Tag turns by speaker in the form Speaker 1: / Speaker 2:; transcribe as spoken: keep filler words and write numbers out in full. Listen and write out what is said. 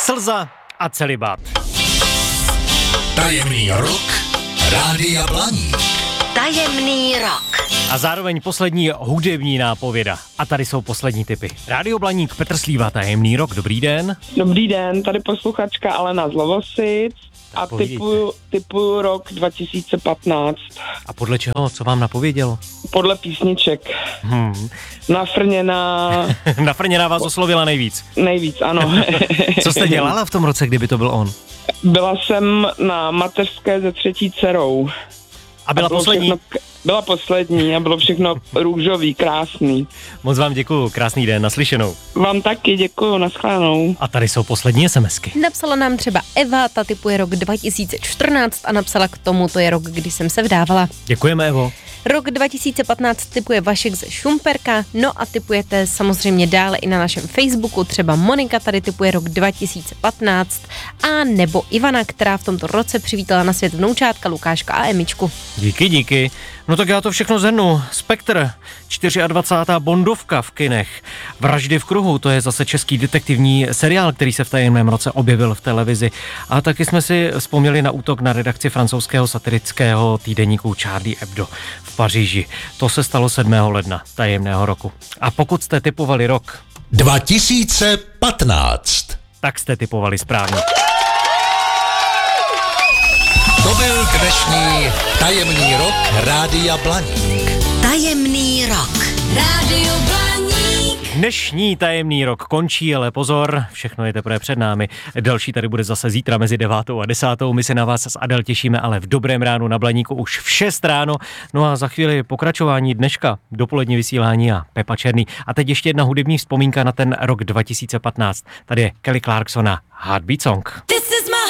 Speaker 1: Slza a celibát.
Speaker 2: Tajemný rok Rádia Blaník.
Speaker 3: Tajemný rok.
Speaker 1: A zároveň poslední hudební nápověda. A tady jsou poslední tipy. Rádio Blaník, Petr Slíva, Tajemný rok, dobrý den.
Speaker 4: Dobrý den, tady posluchačka Alena z Lovosic a typuju, typuju rok dva tisíce patnáct.
Speaker 1: A podle čeho, co vám napovědělo?
Speaker 4: Podle písniček.
Speaker 1: Hmm.
Speaker 4: Nafrněná...
Speaker 1: Nafrněná vás oslovila nejvíc.
Speaker 4: Nejvíc, ano.
Speaker 1: Co jste dělala v tom roce, kdyby to byl on?
Speaker 4: Byla jsem na mateřské se třetí dcerou.
Speaker 1: A byla
Speaker 4: a
Speaker 1: poslední?
Speaker 4: Všechno, byla poslední a bylo všechno růžový, krásný.
Speaker 1: Moc vám děkuju, krásný den, naslyšenou.
Speaker 4: Vám taky děkuju, nashledanou.
Speaker 1: A tady jsou poslední SMSky.
Speaker 5: Napsala nám třeba Eva, ta typuje rok dva tisíce čtrnáct a napsala k tomu, to je rok, kdy jsem se vdávala.
Speaker 1: Děkujeme, Evo.
Speaker 5: Rok dva tisíce patnáct typuje Vašek ze Šumperka, no a typujete samozřejmě dále i na našem Facebooku, třeba Monika tady typuje rok dva tisíce patnáct a nebo Ivana, která v tomto roce přivítala na svět vnoučátka Lukáška a Emičku.
Speaker 1: Díky, díky. No tak já to všechno zhrnu. Spektr, dvacátá čtvrtá Bondovka v kinech. Vraždy v kruhu, to je zase český detektivní seriál, který se v tajemném roce objevil v televizi. A taky jsme si vzpomněli na útok na redakci francouzského satirického týdeníku Charlie Hebdo v Paříži. To se stalo sedmého ledna tajemného roku. A pokud jste typovali rok
Speaker 2: dva tisíce patnáct.
Speaker 1: tak jste typovali správně.
Speaker 2: To byl dnešní Tajemný rok Rádia Blaník.
Speaker 3: Tajemný rok. Rádio Blaník.
Speaker 1: Dnešní tajemný rok končí, ale pozor, všechno je teprve před námi. Další tady bude zase zítra mezi devátou a desátou. My se na vás s Adel těšíme, ale v dobrém ránu na Blaníku už v šest ráno. No a za chvíli pokračování dneška, dopolední vysílání a Pepa Černý. A teď ještě jedna hudební vzpomínka na ten rok dva tisíce patnáct. Tady je Kelly Clarkson a Heartbeat Song.